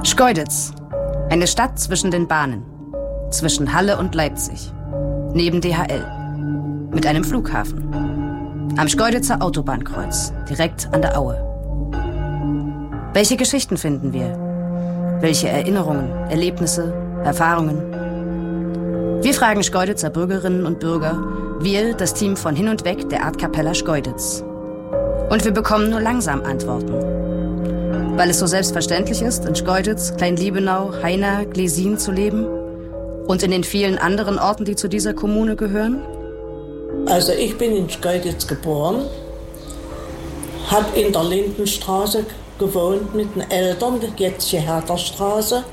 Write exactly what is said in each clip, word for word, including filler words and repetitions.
Schkeuditz, eine Stadt zwischen den Bahnen, zwischen Halle und Leipzig, neben D H L, mit einem Flughafen, am Schkeuditzer Autobahnkreuz, direkt an der Aue. Welche Geschichten finden wir? Welche Erinnerungen, Erlebnisse, Erfahrungen? Wir fragen Schkeuditzer Bürgerinnen und Bürger, wir, das Team von Hin und Weg der Art-Capella Schkeuditz. Und wir bekommen nur langsam Antworten. Weil es so selbstverständlich ist, in Schkeuditz, Klein-Liebenau, Haina, Glesin zu leben und in den vielen anderen Orten, die zu dieser Kommune gehören? Also ich bin in Schkeuditz geboren, habe in der Lindenstraße gewohnt mit den Eltern, jetzt die Hertha-Straße.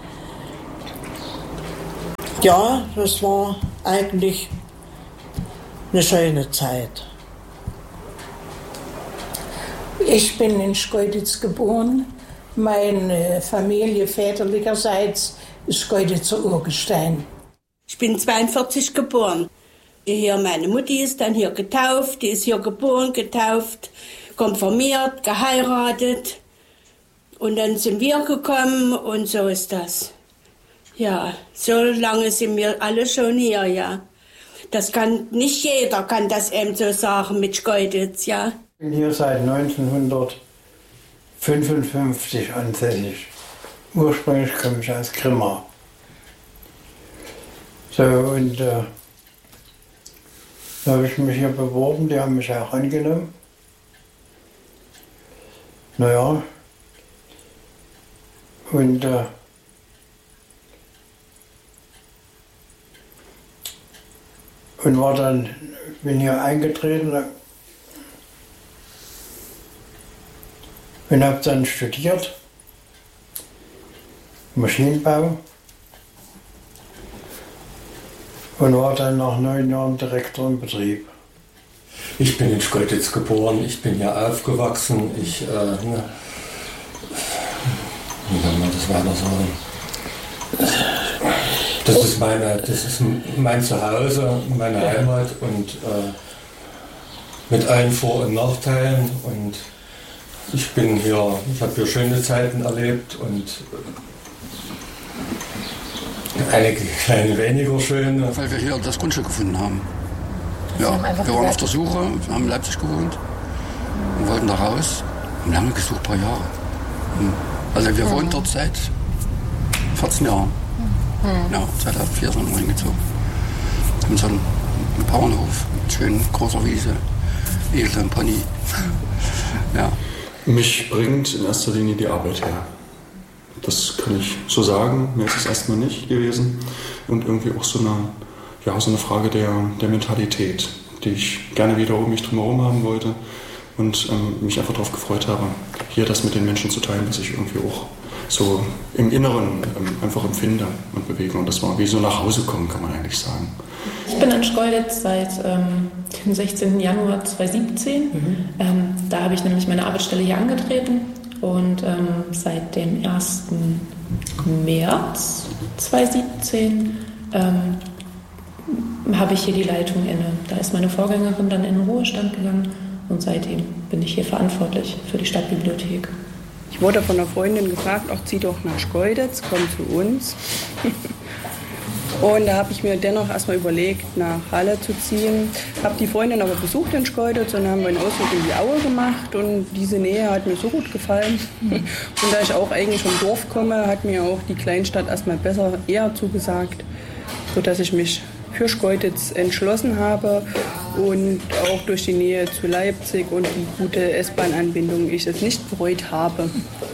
Ja, das war eigentlich eine schöne Zeit. Ich bin in Schkeuditz geboren. Meine Familie väterlicherseits ist Schkeuditzer Urgestein. Ich bin zweiundvierzig geboren. Hier meine Mutti ist dann hier getauft, die ist hier geboren, getauft, konfirmiert, geheiratet. Und dann sind wir gekommen und so ist das. Ja, so lange sind wir alle schon hier, ja. Das kann, nicht jeder kann das eben so sagen mit Schkeuditz, ja. Ich bin hier seit neunzehnhundertfünfundfünfzig ansässig. Ursprünglich komme ich aus Grimma. So, und äh, da habe ich mich hier beworben, die haben mich auch angenommen. Naja, und äh, und war dann, bin hier eingetreten und habe dann studiert, Maschinenbau, und war dann nach neun Jahren Direktor im Betrieb. Ich bin in Schkeuditz geboren, ich bin hier aufgewachsen, ich, äh, ne, wie kann man das weiter sagen? Das ist, meine, das ist mein Zuhause, meine Heimat und äh, mit allen Vor- und Nachteilen. Und ich bin hier, ich habe hier schöne Zeiten erlebt und einige kleine weniger schöne. Weil wir hier das Grundstück gefunden haben. Ja, wir waren auf der Suche, wir haben in Leipzig gewohnt und wollten da raus und lange gesucht, ein paar Jahre. Also wir wohnen dort seit vierzehn Jahren. Ja, zweitausendvier sind wir hingezogen. Haben so einen Bauernhof mit schön großer Wiese, Esel und Pony. Ja. Mich bringt in erster Linie die Arbeit her. Das kann ich so sagen, mehr ist es erstmal nicht gewesen. Und irgendwie auch so eine, ja, so eine Frage der, der Mentalität, die ich gerne wieder um mich drumherum haben wollte und ähm, mich einfach darauf gefreut habe, hier das mit den Menschen zu teilen, was ich irgendwie auch so im Inneren ähm, einfach empfinde und bewege. Und das war wie so nach Hause kommen, kann man eigentlich sagen. Ich bin in Schkeuditz seit ähm, dem sechzehnten Januar zweitausendsiebzehn. Mhm. Ähm, da habe ich nämlich meine Arbeitsstelle hier angetreten. Und ähm, seit dem ersten März zweitausendsiebzehn ähm, habe ich hier die Leitung inne. Da ist meine Vorgängerin dann in den Ruhestand gegangen und seitdem bin ich hier verantwortlich für die Stadtbibliothek. Ich wurde von einer Freundin gefragt, ach, zieh doch nach Schkeuditz, komm zu uns. Und da habe ich mir dennoch erstmal überlegt, nach Halle zu ziehen. Habe die Freundin aber besucht in Schkeuditz und dann haben wir einen Ausflug in die Aue gemacht. Und diese Nähe hat mir so gut gefallen. Und da ich auch eigentlich vom Dorf komme, hat mir auch die Kleinstadt erstmal besser eher zugesagt, sodass ich mich für Schkeuditz entschlossen habe. Und auch durch die Nähe zu Leipzig und die gute S-Bahn-Anbindung ich es nicht bereut habe.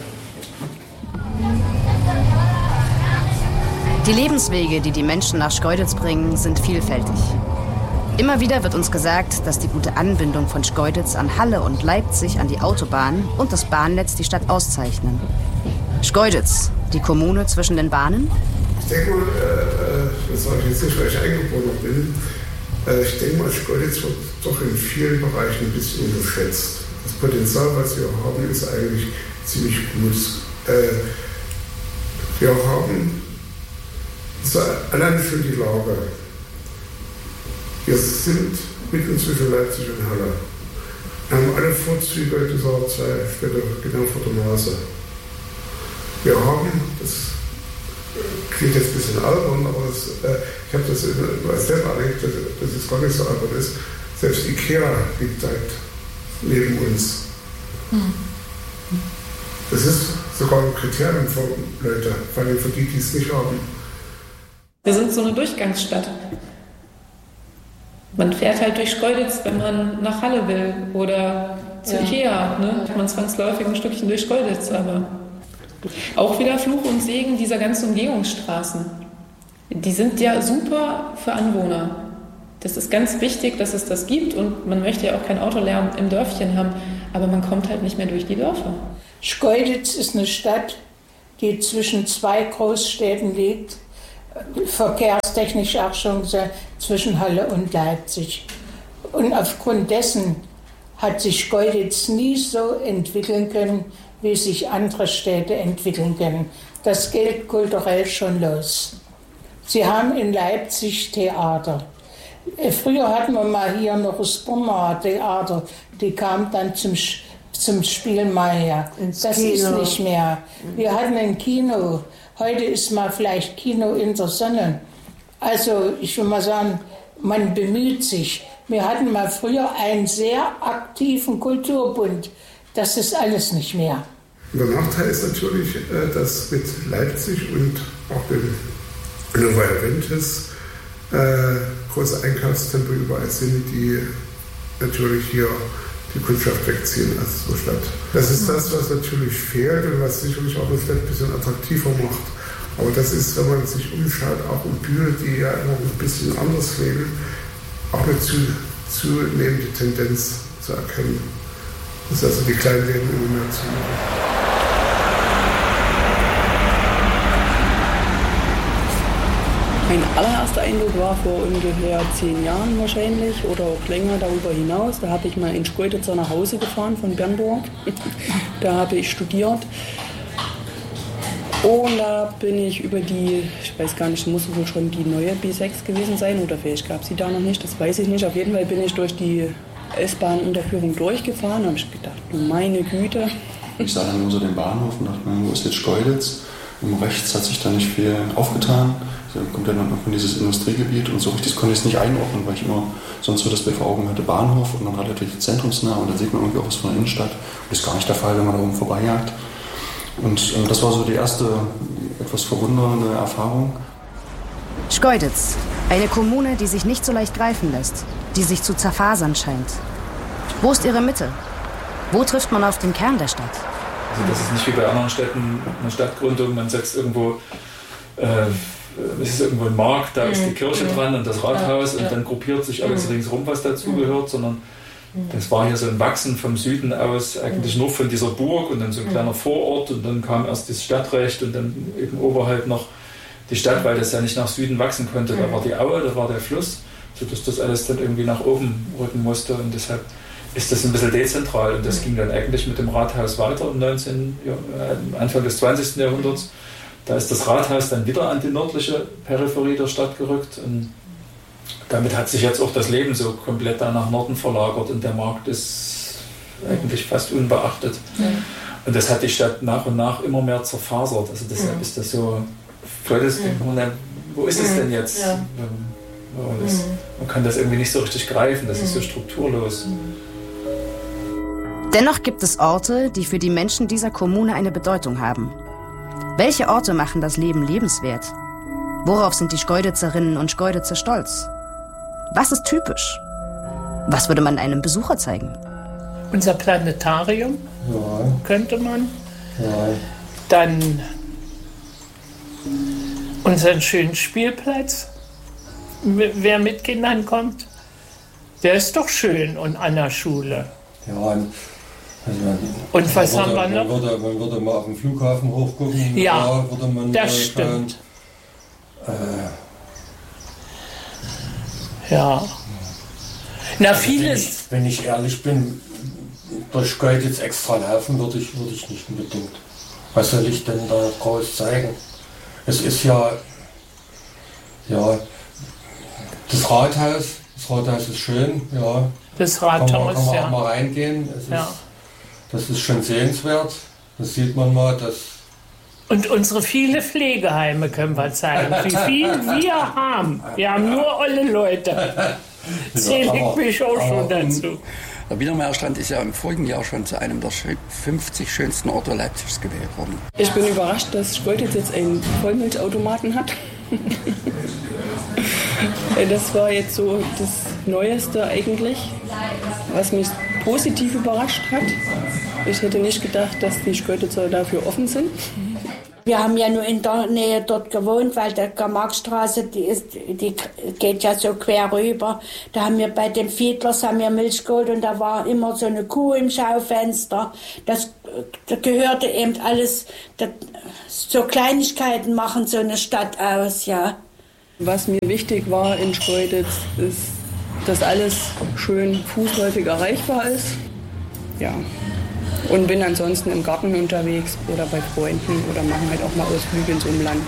Die Lebenswege, die die Menschen nach Schkeuditz bringen, sind vielfältig. Immer wieder wird uns gesagt, dass die gute Anbindung von Schkeuditz an Halle und Leipzig an die Autobahn und das Bahnnetz die Stadt auszeichnen. Schkeuditz, die Kommune zwischen den Bahnen? Ich denke mal, äh, das sage ich jetzt nicht, weil ich eingeboren bin, äh, ich denke mal, Schkeuditz wird doch in vielen Bereichen ein bisschen unterschätzt. Das Potenzial, was wir haben, ist eigentlich ziemlich gut. Äh, wir haben also allein schon die Lage. Wir sind mitten zwischen Leipzig und Halle. Wir haben alle Vorzüge dieser zwei Städte genau vor der Nase. Wir haben, das klingt jetzt ein bisschen albern, aber das, äh, ich habe das als selber erlebt, dass es gar nicht so albern ist. Selbst Ikea liegt halt neben uns. Mhm. Das ist sogar ein Kriterium für Leute, vor allem für die, die es nicht haben. Wir sind so eine Durchgangsstadt. Man fährt halt durch Schkeuditz, wenn man nach Halle will oder zu ja. Ikea. Ne? Man zwangsläufig ein Stückchen durch Schkeuditz, aber auch wieder Fluch und Segen dieser ganzen Umgehungsstraßen. Die sind ja super für Anwohner. Das ist ganz wichtig, dass es das gibt und man möchte ja auch kein Autolärm im Dörfchen haben, aber man kommt halt nicht mehr durch die Dörfer. Schkeuditz ist eine Stadt, die zwischen zwei Großstädten liegt, verkehrstechnisch auch schon gesagt, zwischen Halle und Leipzig. Und aufgrund dessen hat sich Schkeuditz nie so entwickeln können, wie sich andere Städte entwickeln können. Das geht kulturell schon los. Sie haben in Leipzig Theater. Früher hatten wir mal hier noch das Brunner Theater, die kam dann zum, zum Spiel mal her. Ins das Kino. Ist nicht mehr. Wir hatten ein Kino. Heute ist mal vielleicht Kino in der Sonne. Also ich will mal sagen, man bemüht sich. Wir hatten mal früher einen sehr aktiven Kulturbund. Das ist alles nicht mehr. Der Nachteil ist natürlich, dass mit Leipzig und auch mit Novaya Ventis große Einkaufszentren überall sind, die natürlich hier die Kundschaft wegziehen als zur Stadt. Das ist das, was natürlich fehlt und was sicherlich auch eine Stadt ein bisschen attraktiver macht. Aber das ist, wenn man sich umschaut, auch in Bühl, die ja immer ein bisschen anders leben, auch eine zunehmende Tendenz zu erkennen. Das ist also die kleinen Läden immer mehr zu. Mein allererster Eindruck war vor ungefähr zehn Jahren wahrscheinlich oder auch länger darüber hinaus. Da habe ich mal in Schkeuditz nach Hause gefahren von Bernburg. Da habe ich studiert. Und da bin ich über die, ich weiß gar nicht, muss wohl schon die neue B sechs gewesen sein oder vielleicht gab es sie da noch nicht, das weiß ich nicht. Auf jeden Fall bin ich durch die S-Bahn-Unterführung durchgefahren. Da habe ich gedacht, meine Güte. Ich sah dann nur so den Bahnhof und dachte mir, wo ist jetzt Schkeuditz? Und rechts hat sich da nicht viel aufgetan. Da kommt dann irgendwann dieses Industriegebiet und so richtig konnte ich es nicht einordnen, weil ich immer sonst so das Bild vor Augen hatte, Bahnhof und dann relativ zentrumsnah und dann sieht man irgendwie auch was von der Innenstadt. Das ist gar nicht der Fall, wenn man da oben vorbeijagt. Und äh, das war so die erste etwas verwundernde Erfahrung. Schkeuditz, eine Kommune, die sich nicht so leicht greifen lässt, die sich zu zerfasern scheint. Wo ist ihre Mitte? Wo trifft man auf den Kern der Stadt? Also das ist nicht wie bei anderen Städten eine Stadtgründung, man setzt irgendwo, äh, es ist irgendwo ein Markt, da ist die Kirche dran und das Rathaus und dann gruppiert sich alles ringsherum, was dazugehört, sondern das war hier so ein Wachsen vom Süden aus, eigentlich nur von dieser Burg und dann so ein kleiner Vorort und dann kam erst das Stadtrecht und dann eben oberhalb noch die Stadt, weil das ja nicht nach Süden wachsen konnte. Da war die Aue, da war der Fluss, sodass das alles dann irgendwie nach oben rücken musste und deshalb ist das ein bisschen dezentral und das ging dann eigentlich mit dem Rathaus weiter im neunzehnten. Ja, Anfang des zwanzigsten. Jahrhunderts. Da ist das Rathaus dann wieder an die nördliche Peripherie der Stadt gerückt und damit hat sich jetzt auch das Leben so komplett da nach Norden verlagert und der Markt ist eigentlich fast unbeachtet. Ja. Und das hat die Stadt nach und nach immer mehr zerfasert. Also deshalb ja. ist das so, das, ja. wo ist es denn jetzt? Ja. Ja, das, man kann das irgendwie nicht so richtig greifen, das ist so strukturlos. Dennoch gibt es Orte, die für die Menschen dieser Kommune eine Bedeutung haben. Welche Orte machen das Leben lebenswert? Worauf sind die Schkeuditzerinnen und Schkeuditzer stolz? Was ist typisch? Was würde man einem Besucher zeigen? Unser Planetarium ja. könnte man. Ja. Dann unseren schönen Spielplatz. Wer mit Kindern kommt, der ist doch schön und an der Schule. Ja, also und was würde, haben wir noch? Man würde, man würde mal auf den Flughafen hochgucken. Ja, da würde man das stimmt. Äh, ja. Na, vieles. Wenn ich, wenn ich ehrlich bin, durch Schkeuditz extra laufen würde ich, würde ich nicht unbedingt. Was soll ich denn da groß zeigen? Es ist ja, ja, das Rathaus. Das Rathaus ist schön, ja. Das Rathaus, kann man, kann man ja. auch mal reingehen. Es ja. ist, das ist schon sehenswert. Das sieht man mal, dass Und unsere viele Pflegeheime können wir zeigen, wie viel wir haben. Wir haben nur olle Leute. Zähle ich mich auch schon dazu. Der Biedermeierstrand ist ja im vorigen Jahr schon zu einem der fünfzig schönsten Orte Leipzigs gewählt worden. Ich bin überrascht, dass Schkeuditz jetzt einen Vollmilchautomaten hat. Das war jetzt so das Neueste eigentlich, was mich positiv überrascht hat. Ich hätte nicht gedacht, dass die Schkeuditzer dafür offen sind. Wir haben ja nur in der Nähe dort gewohnt, weil die Karl-Marx-Straße, die, ist, die geht ja so quer rüber. Da haben wir bei den Fiedlers haben wir Milch geholt und da war immer so eine Kuh im Schaufenster. Das, das gehörte eben alles, das, so Kleinigkeiten machen so eine Stadt aus, ja. Was mir wichtig war in Schkeuditz, ist, dass alles schön fußläufig erreichbar ist. Ja. Und bin ansonsten im Garten unterwegs oder bei Freunden oder machen halt auch mal Ausflüge ins Umland.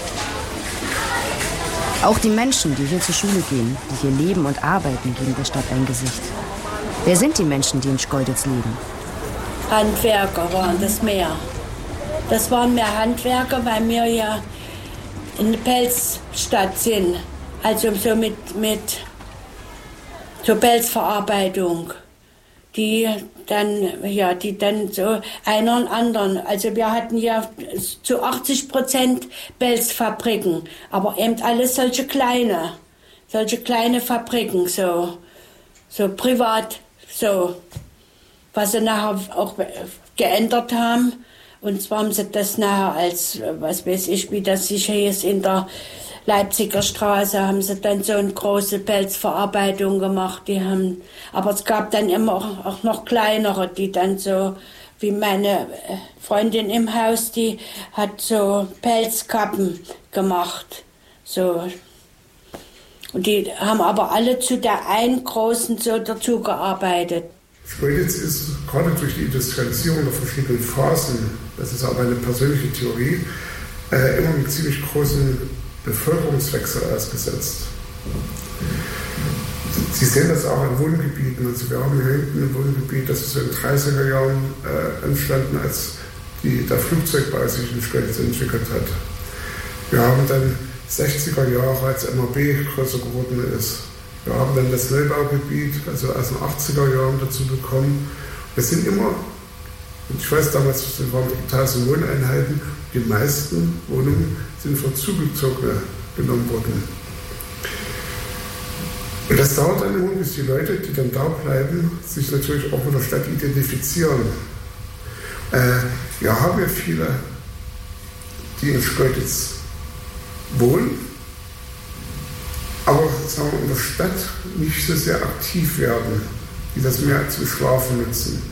Auch die Menschen, die hier zur Schule gehen, die hier leben und arbeiten, geben der Stadt ein Gesicht. Wer sind die Menschen, die in Schkeuditz leben? Handwerker waren das mehr. Das waren mehr Handwerker, weil wir ja in der Pelzstadt sind. Also so mit, mit so Pelzverarbeitung. Die dann, ja, die dann so einer und anderen. Also wir hatten ja zu achtzig Prozent Pelzfabriken, aber eben alles solche kleine, solche kleine Fabriken, so, so privat, so, was sie nachher auch geändert haben. Und zwar haben sie das nachher als, was weiß ich, wie das sich hieß, in der Leipziger Straße haben sie dann so eine große Pelzverarbeitung gemacht. Die haben, aber es gab dann immer auch, auch noch kleinere, die dann so, wie meine Freundin im Haus, die hat so Pelzkappen gemacht. So. Und die haben aber alle zu der einen großen so dazu gearbeitet. Schkeuditz ist gerade durch die Industrialisierung der verschiedenen Phasen, das ist aber eine persönliche Theorie, äh, immer mit ziemlich großen Bevölkerungswechsel ausgesetzt. Sie sehen das auch in Wohngebieten. Also wir haben hier hinten ein Wohngebiet, das ist in den dreißiger Jahren äh, entstanden, als die, der Flugzeugbau sich in Schkeuditz entwickelt hat. Wir haben dann sechziger Jahre, als M A B größer geworden ist. Wir haben dann das Neubaugebiet, also aus den achtziger Jahren dazu bekommen. Wir sind immer, ich weiß damals, es waren tausend Wohneinheiten, die meisten Wohnungen sind für Zugezogene genommen worden. Und das dauert dann immer, bis die Leute, die dann da bleiben, sich natürlich auch mit der Stadt identifizieren. Äh, wir haben ja viele, die in Schkeuditz wohnen, aber sagen wir, in der Stadt nicht so sehr aktiv werden, die das mehr zum Schlafen nutzen.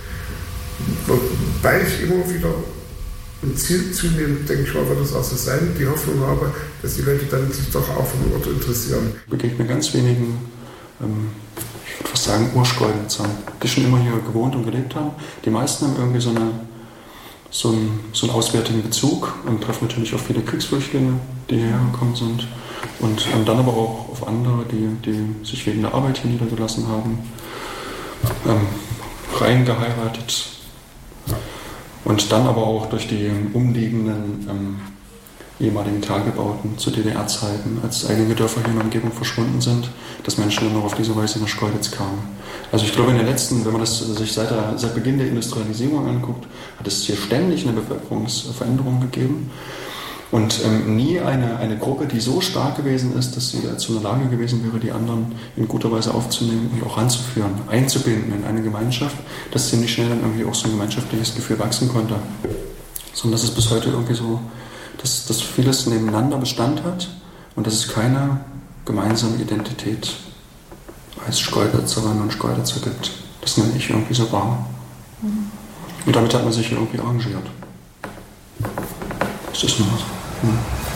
Wobei ich immer wieder und zunehmend, denke ich mal, wird es auch so sein, die Hoffnung habe, dass die Leute dann sich doch auch für den Ort interessieren. Ich begegne ganz wenigen, ähm, ich würde fast sagen, Urschkeuditzern, die schon immer hier gewohnt und gelebt haben. Die meisten haben irgendwie so, eine, so, einen, so einen auswärtigen Bezug und treffen natürlich auch viele Kriegsflüchtlinge, die hierher gekommen sind. Und ähm, dann aber auch auf andere, die, die sich wegen der Arbeit hier niedergelassen haben, ähm, rein geheiratet. Und dann aber auch durch die umliegenden ähm, ehemaligen Tagebauten zu D D R-Zeiten, als einige Dörfer hier in der Umgebung verschwunden sind, dass Menschen dann noch auf diese Weise nach Schkeuditz kamen. Also ich glaube, in den letzten, wenn man das sich seit, der, seit Beginn der Industrialisierung anguckt, hat es hier ständig eine Bevölkerungsveränderung gegeben. Und ähm, nie eine, eine Gruppe, die so stark gewesen ist, dass sie dazu in der Lage gewesen wäre, die anderen in guter Weise aufzunehmen und auch ranzuführen, einzubinden in eine Gemeinschaft, dass ziemlich schnell dann irgendwie auch so ein gemeinschaftliches Gefühl wachsen konnte. Sondern dass es bis heute irgendwie so, dass, dass vieles nebeneinander Bestand hat und dass es keine gemeinsame Identität als Schkeuditzerinnen und Schkeuditzer gibt. Das nenne ich irgendwie so wahr. Und damit hat man sich irgendwie arrangiert. Das ist nur so. Hm.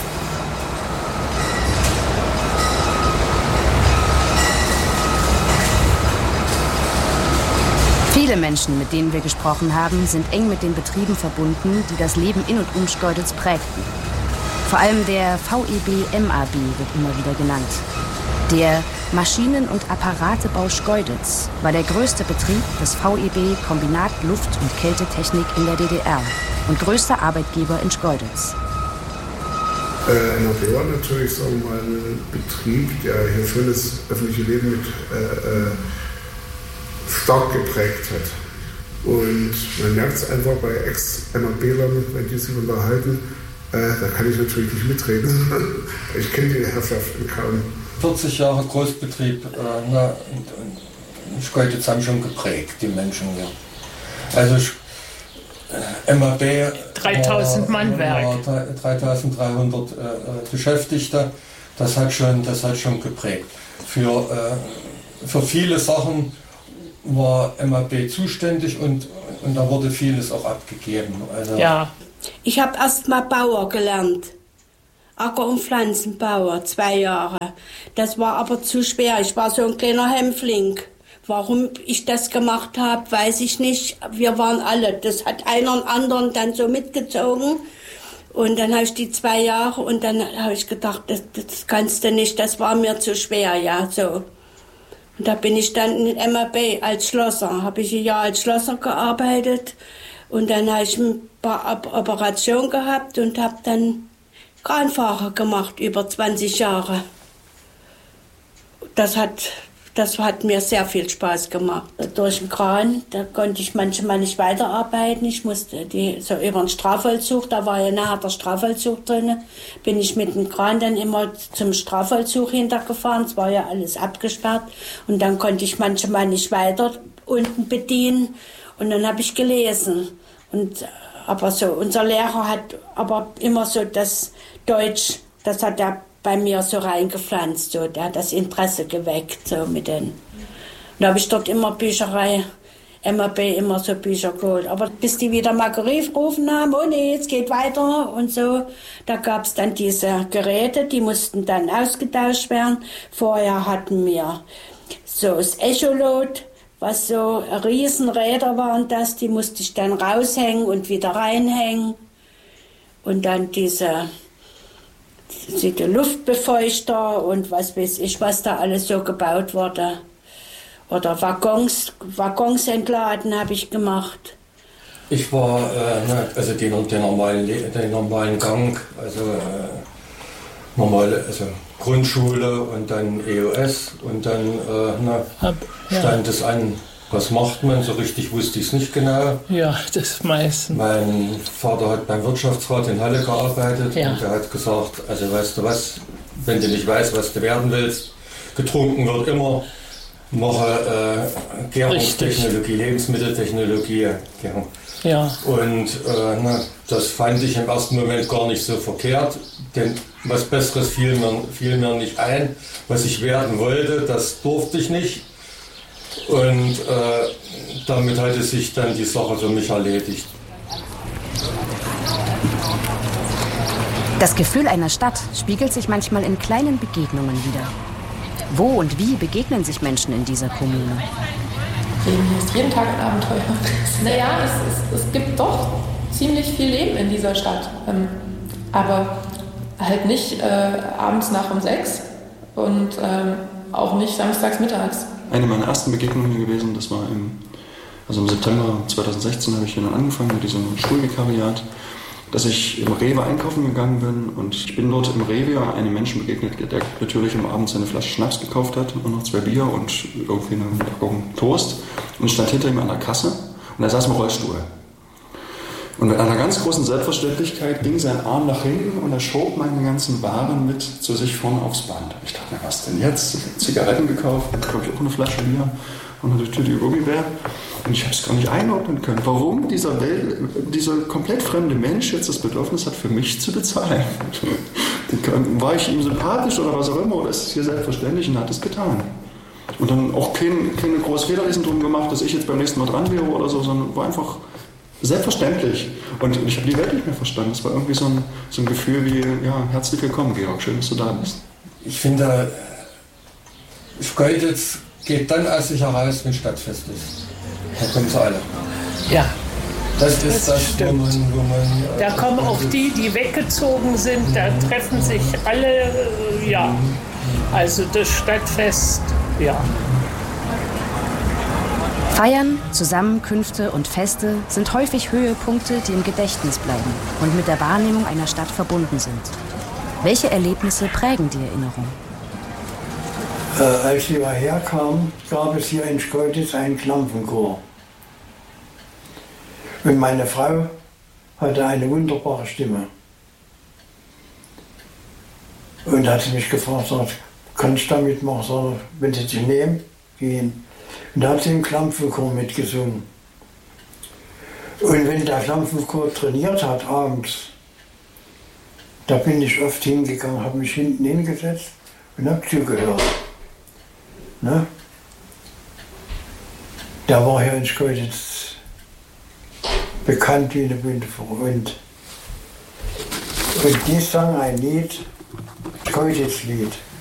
Viele Menschen, mit denen wir gesprochen haben, sind eng mit den Betrieben verbunden, die das Leben in und um Schkeuditz prägten. Vor allem der V E B M A B wird immer wieder genannt. Der Maschinen- und Apparatebau Schkeuditz war der größte Betrieb des V E B Kombinat Luft- und Kältetechnik in der D D R. und größter Arbeitgeber in Schkeuditz. Äh, N A B war natürlich, sagen wir mal, ein Betrieb, der hier schon das öffentliche Leben mit äh, äh, stark geprägt hat. Und man merkt es einfach bei Ex-N A B-Lern, wenn die sich unterhalten, äh, da kann ich natürlich nicht mitreden. Ich kenne die Herrschaften kaum. vierzig Jahre Großbetrieb, äh, na, und, und Schkeuditz haben schon geprägt, die Menschen hier. Also äh, M A B dreitausend Mann Werk. dreitausenddreihundert äh, Beschäftigte, das hat schon, das hat schon geprägt. Für, äh, für viele Sachen war M A B zuständig und, und da wurde vieles auch abgegeben. Also ja. Ich habe erst mal Bauer gelernt. Acker- und Pflanzenbauer, zwei Jahre. Das war aber zu schwer. Ich war so ein kleiner Hämpfling. Warum ich das gemacht habe, weiß ich nicht. Wir waren alle. Das hat einer und anderen dann so mitgezogen. Und dann habe ich die zwei Jahre und dann habe ich gedacht, das, das kannst du nicht. Das war mir zu schwer, ja, so. Und da bin ich dann in M A B als Schlosser. Habe ich ein Jahr als Schlosser gearbeitet. Und dann habe ich ein paar Operationen gehabt und habe dann Kranfahrer gemacht, über zwanzig Jahre. Das hat, das hat mir sehr viel Spaß gemacht. Durch den Kran, da konnte ich manchmal nicht weiterarbeiten. Ich musste die, so über den Strafvollzug, da war ja nachher der Strafvollzug drin, bin ich mit dem Kran dann immer zum Strafvollzug hintergefahren. Es war ja alles abgesperrt. Und dann konnte ich manchmal nicht weiter unten bedienen. Und dann habe ich gelesen. Und, aber so, unser Lehrer hat aber immer so das Deutsch, das hat er bei mir so reingepflanzt, so, der hat das Interesse geweckt, so mit den. Und da habe ich dort immer Bücherei, M A B immer so Bücher geholt. Aber bis die wieder mal gerufen haben, oh nee, jetzt geht weiter und so, da gab es dann diese Geräte, die mussten dann ausgetauscht werden. Vorher hatten wir so das Echolot, was so Riesenräder waren das, die musste ich dann raushängen und wieder reinhängen. Und dann diese, diese Luftbefeuchter und was weiß ich, was da alles so gebaut wurde. Oder Waggons, Waggons entladen habe ich gemacht. Ich war, äh, ne, also den, den, normalen, den normalen Gang, also äh, normale, also Grundschule und dann E O S und dann äh, ne, Hab, ja. stand es an, was macht man, so richtig wusste ich es nicht genau. Ja, das meistens. Mein Vater hat beim Wirtschaftsrat in Halle gearbeitet ja. und der hat gesagt, also weißt du was, wenn du nicht weißt, was du werden willst, getrunken wird immer, mache äh, Gärungstechnologie, Lebensmitteltechnologie. Ja. Ja. Und äh, na, das fand ich im ersten Moment gar nicht so verkehrt, denn was Besseres fiel mir, fiel mir nicht ein. Was ich werden wollte, das durfte ich nicht. Und äh, damit hatte sich dann die Sache für mich erledigt. Das Gefühl einer Stadt spiegelt sich manchmal in kleinen Begegnungen wider. Wo und wie begegnen sich Menschen in dieser Kommune? Hier ist jeden Tag ein Abenteuer. Naja, es, es, es gibt doch ziemlich viel Leben in dieser Stadt. Ähm, aber halt nicht äh, abends nach um sechs und ähm, auch nicht samstags mittags. Eine meiner ersten Begegnungen hier gewesen, das war im, also im September zweitausendsechzehn habe ich hier dann angefangen mit diesem Schulvikariat, dass ich im Rewe einkaufen gegangen bin und ich bin dort im Rewe einem Menschen begegnet, der natürlich am Abend seine Flasche Schnaps gekauft hat und noch zwei Bier und irgendwie eine Packung Toast und stand hinter ihm an der Kasse und er saß im Rollstuhl. Und mit einer ganz großen Selbstverständlichkeit ging sein Arm nach hinten und er schob meine ganzen Waren mit zu sich vorne aufs Band. Ich dachte mir, was denn jetzt? Zigaretten gekauft, glaube ich auch eine Flasche Bier und eine Tüte Gummibär. Und ich habe es gar nicht einordnen können, warum dieser, Welt, dieser komplett fremde Mensch jetzt das Bedürfnis hat, für mich zu bezahlen. War ich ihm sympathisch oder was auch immer, oder ist es hier selbstverständlich und hat es getan. Und dann auch kein, keine große Federlesen drum gemacht, dass ich jetzt beim nächsten Mal dran wäre oder so, sondern war einfach selbstverständlich. Und ich habe die Welt nicht mehr verstanden. Es war irgendwie so ein, so ein Gefühl wie, ja, herzlich willkommen, Georg, schön, dass du da bist. Ich finde, Schkeuditz geht dann aus sich heraus, wenn Stadtfest ist. Da kommen sie alle. Ja. Das ist das, das wo man, wo man... Da kommen auch die, die weggezogen sind, da treffen sich alle, ja. Also das Stadtfest, ja. Feiern, Zusammenkünfte und Feste sind häufig Höhepunkte, die im Gedächtnis bleiben und mit der Wahrnehmung einer Stadt verbunden sind. Welche Erlebnisse prägen die Erinnerung? Äh, als wir herkamen, gab es hier in Schkeuditz einen Klampfenchor. Und meine Frau hatte eine wunderbare Stimme. Und hat sie mich gefragt, sagt, kann ich da mitmachen? Sag, wenn sie dich nehmen, gehen. Und da hat sie im Klampfenchor mitgesungen. Und wenn der Klampfenchor trainiert hat abends, da bin ich oft hingegangen, habe mich hinten hingesetzt und habe zugehört. Ne? Der war hier in Schkeuditz bekannt wie eine bunte Front. Und die sang ein Lied, Schkeuditz-Lied.